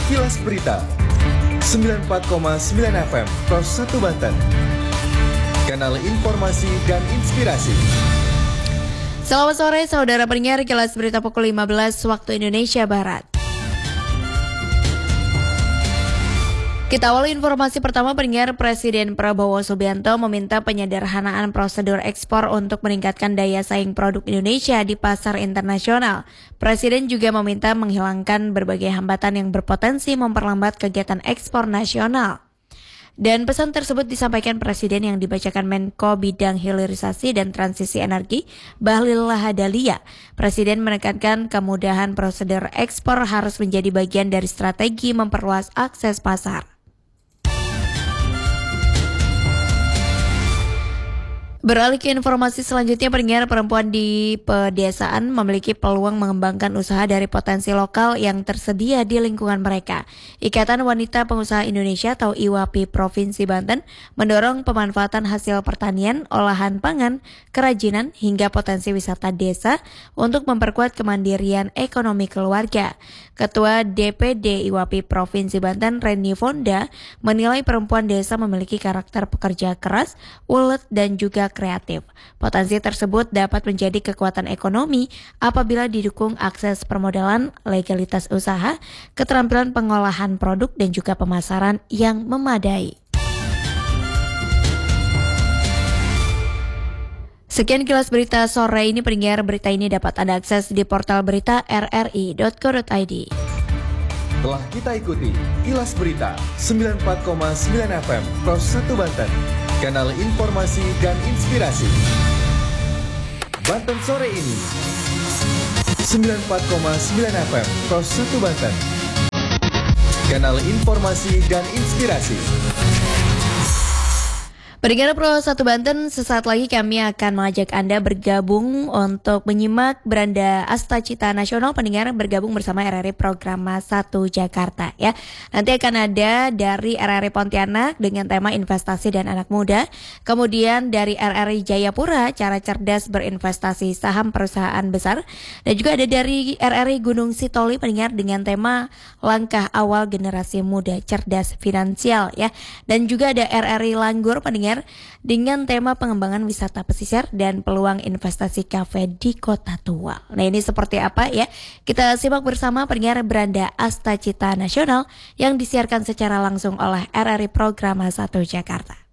Kilas Berita 94,9 FM Pros 1 Banten. Kanal informasi dan inspirasi. Selamat sore saudara pendengar Kilas Berita pukul 15 waktu Indonesia Barat. Kita awali informasi pertama. Pendengar, Presiden Prabowo Subianto meminta penyederhanaan prosedur ekspor untuk meningkatkan daya saing produk Indonesia di pasar internasional. Presiden juga meminta menghilangkan berbagai hambatan yang berpotensi memperlambat kegiatan ekspor nasional. Dan pesan tersebut disampaikan Presiden yang dibacakan Menko Bidang Hilirisasi dan Transisi Energi, Bahlil Lahadalia. Presiden menekankan kemudahan prosedur ekspor harus menjadi bagian dari strategi memperluas akses pasar. Beralih ke informasi selanjutnya, pendengar, perempuan di pedesaan memiliki peluang mengembangkan usaha dari potensi lokal yang tersedia di lingkungan mereka. Ikatan Wanita Pengusaha Indonesia atau IWAPI Provinsi Banten mendorong pemanfaatan hasil pertanian, olahan pangan, kerajinan hingga potensi wisata desa untuk memperkuat kemandirian ekonomi keluarga. Ketua DPD IWAPI Provinsi Banten, Reni Fonda, menilai perempuan desa memiliki karakter pekerja keras, ulet dan juga kreatif. Potensi tersebut dapat menjadi kekuatan ekonomi apabila didukung akses permodalan, legalitas usaha, keterampilan pengolahan produk dan juga pemasaran yang memadai. Sekian Kilas Berita sore ini. Pendengar, berita ini dapat Anda akses di portal berita rri.co.id. Telah kita ikuti Kilas Berita 94,9 FM Pros 1 Banten. Kanal informasi dan inspirasi. Banten sore ini 94,9 FM Pros 1 Banten. Kanal informasi dan inspirasi. Pendengar Pro 1 Banten, sesaat lagi kami akan mengajak Anda bergabung untuk menyimak Beranda Astacita Nasional. Pendengar, bergabung bersama RRI Programa 1 Jakarta ya. Nanti akan ada dari RRI Pontianak dengan tema investasi dan anak muda. Kemudian dari RRI Jayapura, cara cerdas berinvestasi saham perusahaan besar. Dan juga ada dari RRI Gunung Sitoli, pendengar, dengan tema langkah awal generasi muda cerdas finansial ya. Dan juga ada RRI Langgur, pendengar, dengan tema pengembangan wisata pesisir dan peluang investasi kafe di Kota Tua. Nah, ini seperti apa ya? Kita simak bersama pendengar Beranda Astacita Nasional yang disiarkan secara langsung oleh RRI Programa 1 Jakarta.